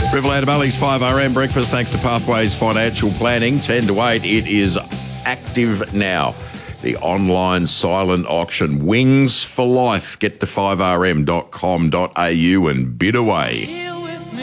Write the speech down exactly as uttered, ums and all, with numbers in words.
Riverland Valley's five R M breakfast, thanks to Pathways Financial Planning, ten to eight. It is active now. The online silent auction, Wings for Life. Get to five r m dot com dot a u and bid away.